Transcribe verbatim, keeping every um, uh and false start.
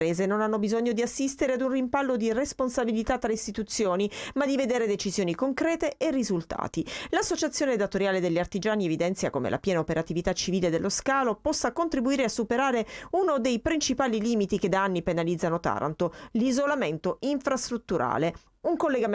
imprese non hanno bisogno di assistere ad un rimpallo di responsabilità tra istituzioni, ma di vedere decisioni concrete e risultati. L'Associazione Datoriale degli Artigiani evidenzia come la piena operatività civile dello scalo possa contribuire a superare uno dei principali limiti che da anni penalizzano Taranto, l'isolamento infrastrutturale. Un collegamento